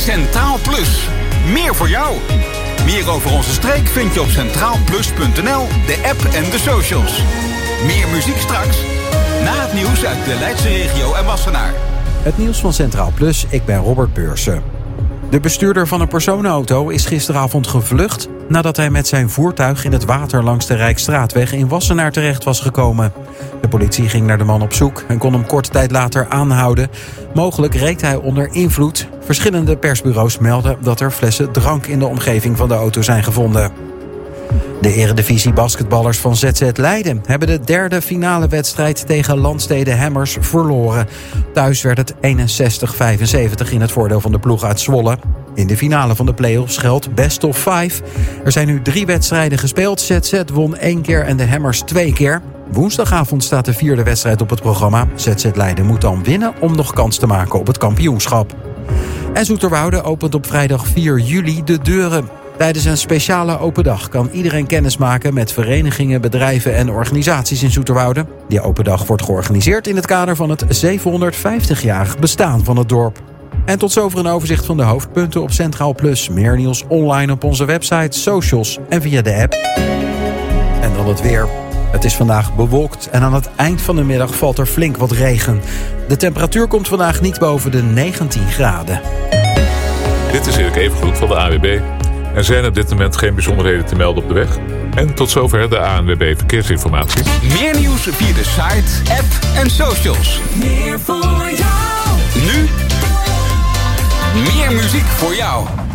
Centraal Plus. Meer voor jou. Meer over onze streek vind je op centraalplus.nl, de app en de socials. Meer muziek straks. Na het nieuws uit de Leidse regio en Wassenaar. Het nieuws van Centraal Plus, ik ben Robert Beursen. De bestuurder van een personenauto is gisteravond gevlucht nadat hij met zijn voertuig in het water langs de Rijksstraatweg in Wassenaar terecht was gekomen. De politie ging naar de man op zoek en kon hem korte tijd later aanhouden. Mogelijk reed hij onder invloed. Verschillende persbureaus melden dat er flessen drank in de omgeving van de auto zijn gevonden. De Eredivisie basketballers van ZZ Leiden hebben de derde finale wedstrijd tegen Landstede Hammers verloren. Thuis werd het 61-75 in het voordeel van de ploeg uit Zwolle. In de finale van de play-offs geldt best of 5. Er zijn nu 3 wedstrijden gespeeld. ZZ won 1 keer en de Hammers 2 keer. Woensdagavond staat de 4e wedstrijd op het programma. ZZ Leiden moet dan winnen om nog kans te maken op het kampioenschap. En Zoeterwoude opent op vrijdag 4 juli de deuren. Tijdens een speciale open dag kan iedereen kennis maken met verenigingen, bedrijven en organisaties in Zoeterwoude. Die open dag wordt georganiseerd in het kader van het 750-jarig bestaan van het dorp. En tot zover een overzicht van de hoofdpunten op Centraal Plus. Meer nieuws online op onze website, socials en via de app. En dan het weer. Het is vandaag bewolkt en aan het eind van de middag valt er flink wat regen. De temperatuur komt vandaag niet boven de 19 graden. Dit is Erik Evengroet van de ANWB. Er zijn op dit moment geen bijzonderheden te melden op de weg. En tot zover de ANWB Verkeersinformatie. Meer nieuws via de site, app en socials. Meer voor jou. Nu meer muziek voor jou.